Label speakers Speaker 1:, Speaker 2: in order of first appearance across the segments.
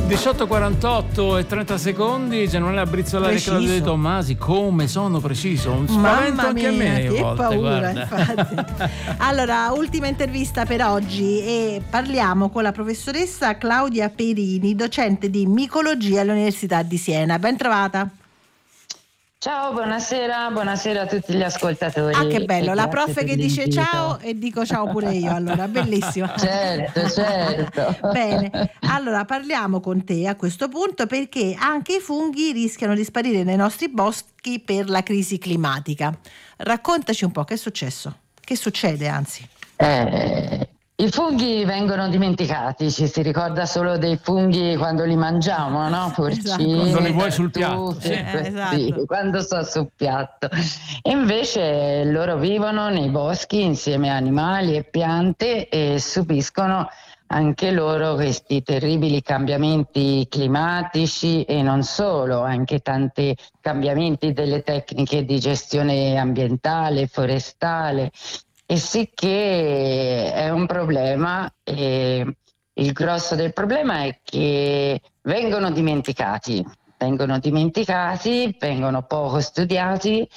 Speaker 1: 18:48 e 30 secondi. Emanuela Brizzolari e Claudio De Tommasi. Come sono preciso, un spavento anche a me
Speaker 2: che
Speaker 1: volte,
Speaker 2: paura,
Speaker 1: guarda.
Speaker 2: infatti. Allora, ultima intervista per oggi e parliamo con la professoressa Claudia Perini, docente di micologia all'Università di Siena. Ben trovata.
Speaker 3: Ciao, buonasera a tutti gli ascoltatori.
Speaker 2: Ah, che bello, la prof che dice ciao e dico ciao pure io, allora, bellissimo.
Speaker 3: Certo.
Speaker 2: Bene, allora parliamo con te a questo punto perché anche i funghi rischiano di sparire nei nostri boschi per la crisi climatica. Raccontaci un po' che è successo, che succede anzi.
Speaker 3: I funghi vengono dimenticati, ci si ricorda solo dei funghi quando li mangiamo, no? Porcini,
Speaker 1: quando li vuoi sul piatto,
Speaker 2: esatto.
Speaker 3: quando sto sul piatto. E invece loro vivono nei boschi insieme a animali e piante e subiscono anche loro questi terribili cambiamenti climatici e non solo, anche tanti cambiamenti delle tecniche di gestione ambientale, forestale. E sì che è un problema, e il grosso del problema è che vengono dimenticati, vengono poco studiati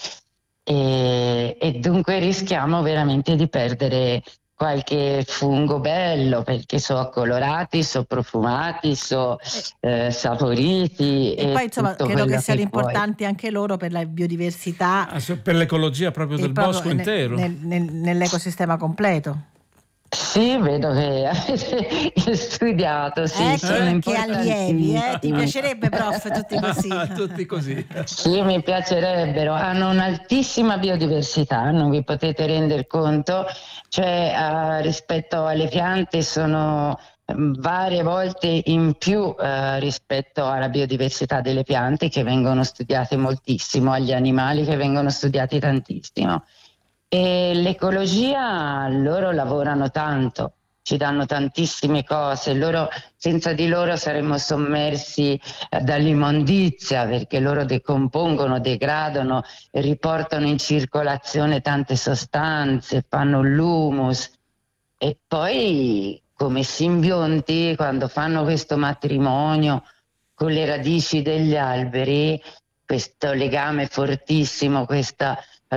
Speaker 3: e dunque rischiamo veramente di perdere qualche fungo bello perché sono colorati, sono profumati, sono saporiti.
Speaker 2: E poi insomma credo che siano
Speaker 3: puoi.
Speaker 2: importanti anche loro per la biodiversità,
Speaker 1: per l'ecologia proprio del bosco intero,
Speaker 2: nell'ecosistema completo.
Speaker 3: Sì, vedo che avete studiato, sì,
Speaker 2: che allievi, ti piacerebbe, prof, tutti così?
Speaker 1: Tutti così.
Speaker 3: Sì, mi piacerebbero, hanno un'altissima biodiversità, non vi potete rendere conto, cioè rispetto alle piante sono varie volte in più rispetto alla biodiversità delle piante che vengono studiate moltissimo, agli animali che vengono studiati tantissimo. E l'ecologia, loro lavorano tanto, ci danno tantissime cose, senza di loro saremmo sommersi dall'immondizia perché loro decompongono, degradano, riportano in circolazione tante sostanze, fanno l'humus e poi come simbionti quando fanno questo matrimonio con le radici degli alberi, questo legame fortissimo, questa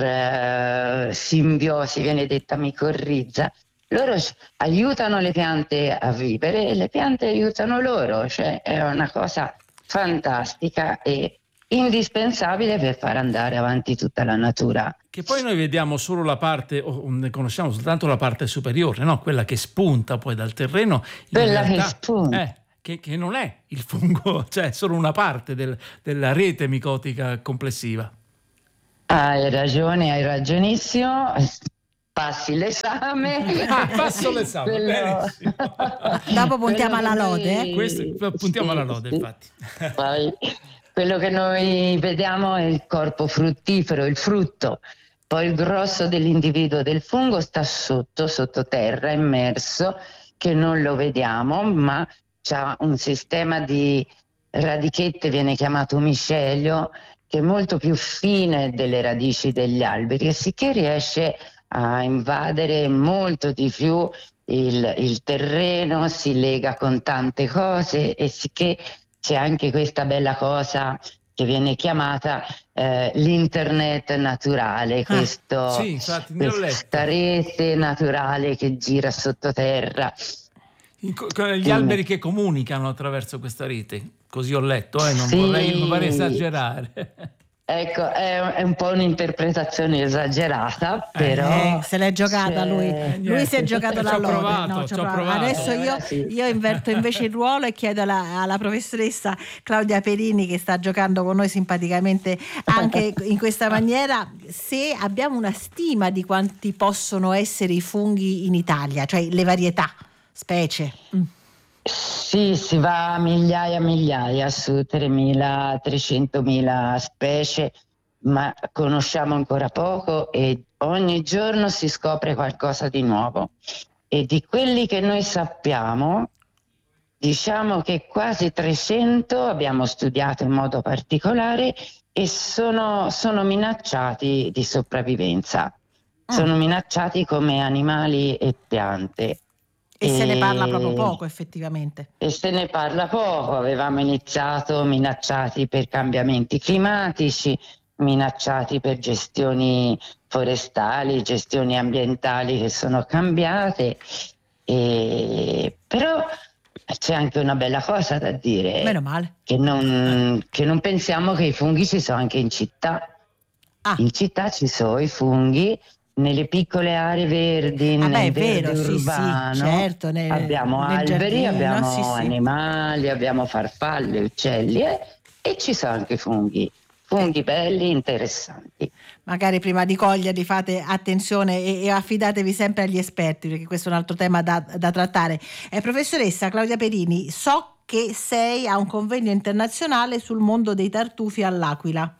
Speaker 3: simbiosi viene detta micorriza, loro aiutano le piante a vivere e le piante aiutano loro, cioè è una cosa fantastica e indispensabile per far andare avanti tutta la natura.
Speaker 1: Che poi noi vediamo solo la parte, o ne conosciamo soltanto la parte superiore, no? Quella che spunta poi dal terreno.
Speaker 3: Quella che spunta.
Speaker 1: Che non è il fungo, cioè solo una parte della rete micotica complessiva.
Speaker 3: Hai ragione, hai ragionissimo. Passi l'esame.
Speaker 1: Passo l'esame, benissimo.
Speaker 2: Dopo puntiamo alla lode.
Speaker 1: Puntiamo alla lode, infatti.
Speaker 3: Quello che noi vediamo è il corpo fruttifero, il frutto. Poi il grosso dell'individuo del fungo sta sottoterra, immerso, che non lo vediamo, ma c'ha un sistema di radichette, viene chiamato micelio, che è molto più fine delle radici degli alberi e sicché riesce a invadere molto di più il terreno, si lega con tante cose e sicché c'è anche questa bella cosa che viene chiamata l'internet naturale, questa rete naturale che gira sottoterra.
Speaker 1: Gli alberi che comunicano attraverso questa rete, così ho letto, non vorrei esagerare.
Speaker 3: Ecco, è un po' un'interpretazione esagerata, però
Speaker 2: se l'è giocata lui si è giocato la lode.
Speaker 1: Ci ho provato.
Speaker 2: Adesso io inverto invece il ruolo e chiedo alla professoressa Claudia Perini, che sta giocando con noi simpaticamente anche in questa maniera, se abbiamo una stima di quanti possono essere i funghi in Italia, cioè le varietà, specie.
Speaker 3: Sì, si va a migliaia, su 3.000, 300.000 specie, ma conosciamo ancora poco e ogni giorno si scopre qualcosa di nuovo. E di quelli che noi sappiamo, diciamo che quasi 300 abbiamo studiato in modo particolare e sono minacciati di sopravvivenza. Sono minacciati come animali e piante.
Speaker 2: E se ne parla proprio poco, effettivamente.
Speaker 3: E se ne parla poco. Avevamo iniziato minacciati per cambiamenti climatici, minacciati per gestioni forestali, gestioni ambientali che sono cambiate, però c'è anche una bella cosa da dire.
Speaker 2: Meno male.
Speaker 3: Che non pensiamo che i funghi ci sono anche in città. In città ci sono i funghi, nelle piccole aree verdi, nel verde urbano,
Speaker 2: sì, certo,
Speaker 3: abbiamo alberi, giardino, abbiamo animali, abbiamo farfalle, uccelli e ci sono anche funghi belli, interessanti.
Speaker 2: Magari prima di coglierli fate attenzione e affidatevi sempre agli esperti, perché questo è un altro tema da trattare. Professoressa Claudia Perini, so che sei a un convegno internazionale sul mondo dei tartufi all'Aquila.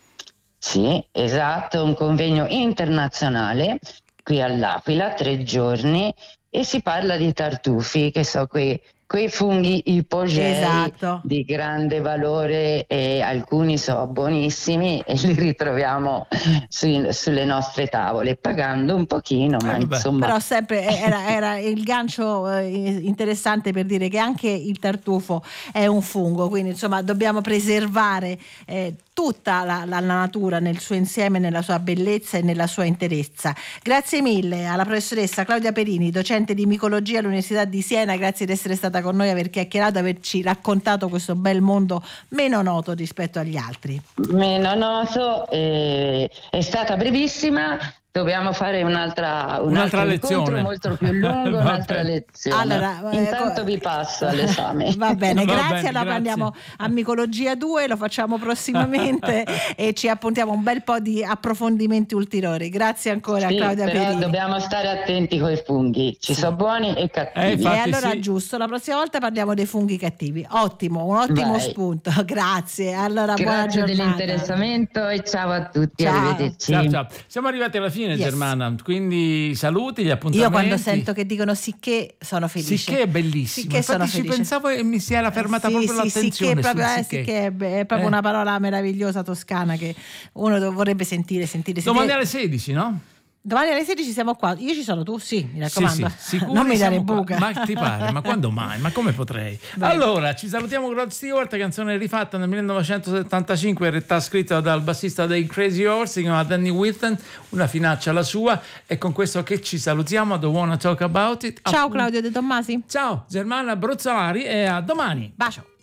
Speaker 3: Sì, esatto, un convegno internazionale qui all'Aquila, 3 giorni, e si parla di tartufi, che so quei funghi ipogei, esatto, di grande valore, e alcuni sono buonissimi e li ritroviamo sulle nostre tavole, pagando un pochino, ma insomma.
Speaker 2: Però sempre era il gancio interessante per dire che anche il tartufo è un fungo, quindi insomma dobbiamo preservare tutta la natura nel suo insieme, nella sua bellezza e nella sua interezza. Grazie mille alla professoressa Claudia Perini, docente di micologia all'Università di Siena, grazie di essere stata con noi, aver chiacchierato, averci raccontato questo bel mondo meno noto rispetto agli altri.
Speaker 3: Meno noto, è stata brevissima. Dobbiamo fare un'altra lezione molto più lungo, un'altra lezione. Allora, intanto vi passo all'esame.
Speaker 2: Va bene, grazie. Allora andiamo a Micologia 2, lo facciamo prossimamente e ci appuntiamo un bel po' di approfondimenti ulteriori. Grazie ancora a Claudia Perini.
Speaker 3: Dobbiamo stare attenti con i funghi, ci sono buoni e cattivi.
Speaker 2: E allora giusto, la prossima volta parliamo dei funghi cattivi. Ottimo, un ottimo spunto. Grazie. Allora, buona giornata.
Speaker 3: Grazie dell'interessamento e ciao a tutti.
Speaker 2: Ciao.
Speaker 3: Arrivederci.
Speaker 1: Ciao. Siamo arrivati alla fine. Germana, quindi saluti, gli appuntamenti.
Speaker 2: Io quando sento che dicono sicché sono felice.
Speaker 1: Sicché è bellissimo.
Speaker 2: Sicché sono
Speaker 1: ci pensavo e mi si era fermata proprio l'attenzione.
Speaker 2: Sicché è proprio una parola meravigliosa toscana che uno vorrebbe sentire.
Speaker 1: Domani alle 16, no?
Speaker 2: Domani alle 16 siamo qua. Io ci sono, tu sì, mi raccomando.
Speaker 1: Sì,
Speaker 2: non mi dare buca.
Speaker 1: Ma ti pare? Ma quando mai? Ma come potrei? Beh. Allora, ci salutiamo con Rod Stewart, canzone rifatta nel 1975, in realtà scritta dal bassista dei Crazy Horse, si chiama Danny Whitten, una finaccia la sua, e con questo che ci salutiamo. I don't wanna talk about it.
Speaker 2: Ciao Claudio De Tommasi.
Speaker 1: Ciao Germana Brozzolari e a domani.
Speaker 2: Bacio.